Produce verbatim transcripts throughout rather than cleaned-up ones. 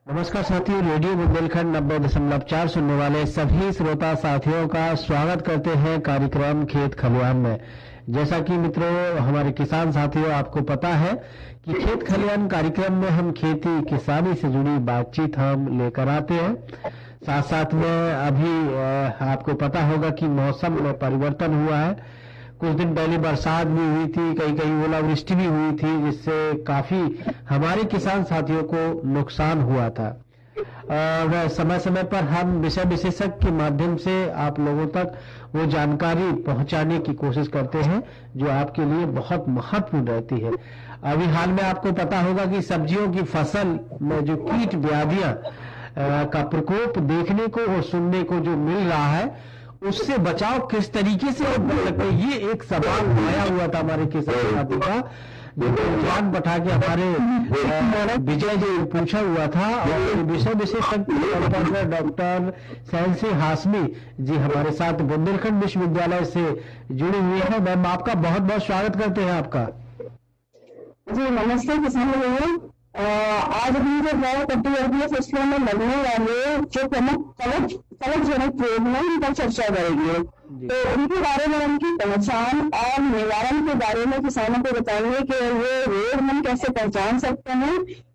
नमस्कार साथियों, रेडियो बुंदेलखंड नब्बे दशमलव चार सुनने वाले सभी श्रोता साथियों का स्वागत करते हैं कार्यक्रम खेत खलियान में। जैसा कि मित्रों, हमारे किसान साथियों, आपको पता है कि खेत खलियान कार्यक्रम में हम खेती किसानी से जुड़ी बातचीत हम लेकर आते हैं। साथ साथ में अभी आपको पता होगा कि मौसम में परिवर्तन हुआ है। कुछ दिन पहले बरसात भी हुई थी, कहीं कहीं ओलावृष्टि भी हुई थी, जिससे काफी हमारे किसान साथियों को नुकसान हुआ था। और समय समय पर हम विषय विशेषज्ञ के माध्यम से आप लोगों तक वो जानकारी पहुंचाने की कोशिश करते हैं जो आपके लिए बहुत महत्वपूर्ण रहती है। अभी हाल में आपको पता होगा कि सब्जियों की फसल में जो कीट व्याधियां का प्रकोप देखने को और सुनने को जो मिल रहा है, उससे बचाव किस तरीके से कर सकते हैं, ये एक सवाल आया हुआ था हमारे किसान साथी का, जो जान बैठा के हमारे विजय जी पूछा हुआ था। और विषय विशेषज्ञ डॉक्टर सैंसी हाशमी जी हमारे साथ बुंदेलखंड विश्वविद्यालय से जुड़े हुए हैं। मैम, आपका बहुत बहुत स्वागत करते हैं। आपका जी नमस्ते किसान भाइयों। आज हम जो है कटिवर्गीय फसलों में लगने वाले जो प्रमुख कवच कवचजनक प्रयोग है उन पर चर्चा करेंगे। तो उनके बारे में, उनकी पहचान और निवारण के बारे में किसानों को बताएंगे कि वो रोग हम कैसे पहचान सकते हैं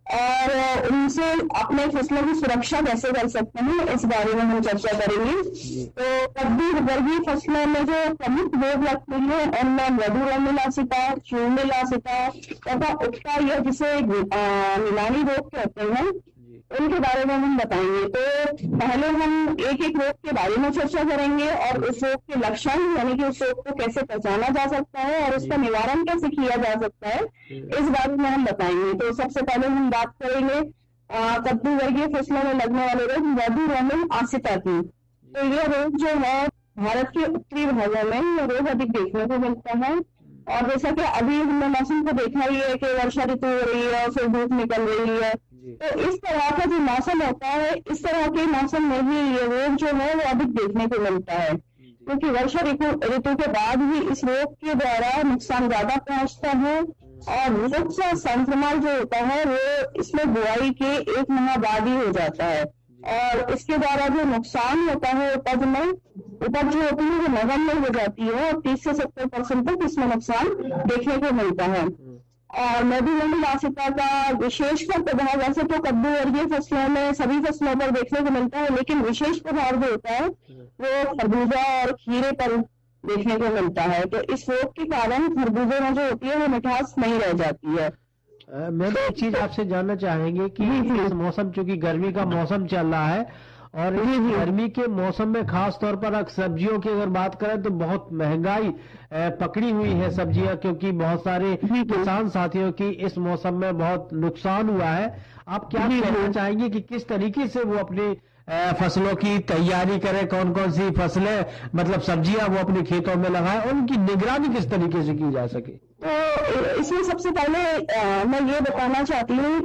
और उनसे अपने फसलों की सुरक्षा कैसे कर सकते हैं, इस बारे में हम चर्चा करेंगे। तो कद्दू वर्गीय फसलों में जो प्रमुख रोग लगते हैं उनमें मधुरमिलासिता, चूर्णिलासिता तथा उपका, यह जिसे नीलानी रोग कहते हैं, उनके बारे में हम बताएंगे। तो पहले हम एक एक रोग के बारे में चर्चा करेंगे और उस रोग के लक्षण, यानी कि उस रोग को कैसे पहचाना जा सकता है और उसका निवारण कैसे किया जा सकता है, इस बारे में हम बताएंगे। तो सबसे पहले हम बात करेंगे कद्दू वर्गीय फसलों में लगने वाले रोग मधुरमिलासिता की। तो यह रोग जो है भारत के उत्तरी भागों में यह रोग अधिक देखने को मिलता है। और जैसा कि अभी हमने मौसम को देखा ही है कि वर्षा ऋतु हो रही है और फिर धूप निकल रही है, तो इस तरह का जो मौसम होता है, इस तरह के मौसम में ही ये रोग जो है वो अधिक देखने को मिलता है, क्योंकि वर्षा ऋतु ऋतु के बाद भी इस रोग के द्वारा नुकसान ज्यादा पहुंचता है। और रोग का संक्रमण जो होता है वो इसमें बुआई के एक माह बाद ही हो जाता है और इसके द्वारा जो नुकसान होता है उपज में, उपज जो होती है वो नगण्य हो जाती है और तीस से सत्तर परसेंट तक इसमें नुकसान देखने को मिलता है। और मधुरमिलासिता का विशेषकर प्रभाव, वैसे तो कद्दू वर्गीय फसलों में सभी फसलों पर देखने को मिलता है, लेकिन विशेष प्रभाव जो होता है वो खरबूजा और खीरे पर देखने को मिलता है। तो इस रोग के कारण खरबूजे में जो होती है वो मिठास नहीं रह जाती है। मैं एक चीज आपसे जानना चाहेंगे कि इस मौसम, चूंकि गर्मी का मौसम चल रहा है और इस गर्मी के मौसम में खास तौर पर सब्जियों की अगर बात करें तो बहुत महंगाई पकड़ी हुई है सब्जियां, क्योंकि बहुत सारे किसान साथियों की इस मौसम में बहुत नुकसान हुआ है। आप क्या कहना चाहेंगे कि किस तरीके से वो अपनी फसलों की तैयारी करें, कौन कौन सी फसलें, मतलब सब्जियां वो अपने खेतों में लगाएं और उनकी निगरानी किस तरीके से की जा सके? तो इसमें सबसे पहले आ, मैं ये बताना चाहती हूँ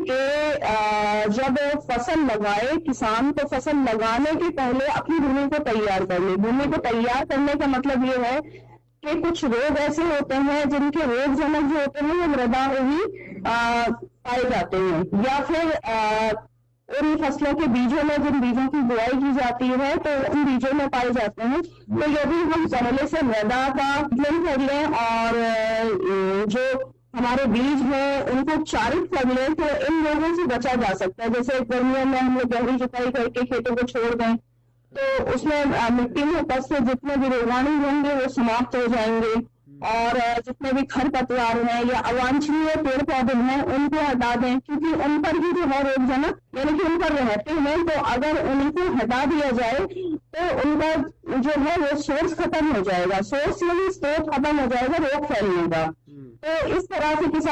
कि जब फसल लगाए किसान, तो फसल लगाने के पहले अपनी भूमि को तैयार कर ले। भूमि को तैयार करने का मतलब ये है कि कुछ रोग ऐसे होते हैं जिनके रोगजनक जो होते हैं वो मृदा में ही पाए जाते हैं, या फिर आ, उन फसलों के बीजों में, जिन बीजों की बुआई की जाती है तो उन बीजों में पाए जाते हैं। तो यदि हम पहले से मृदा का अध्ययन कर लें और जो हमारे बीज हैं उनको उपचारित कर लें तो इन रोगों से बचा जा सकता है। जैसे गर्मियों में हम लोग गहरी जुताई करके खेतों को छोड़ दें तो उसमें मिट्टी में उपस्थित जितने भी रोगाणु होंगे वो समाप्त हो जाएंगे और जितने भी खरपतवार हैं या अवांछनीय पेड़ पौधे हैं उनको हटा दें, क्योंकि उन पर ही जो है रोगजनक, यानी कि उन पर रहते हैं। तो अगर उनको हटा दिया जाए तो उनका जो है वो सोर्स खत्म हो जाएगा, सोर्स यानी स्रोत खत्म हो जाएगा रोग फैलने का। तो इस तरह से किसान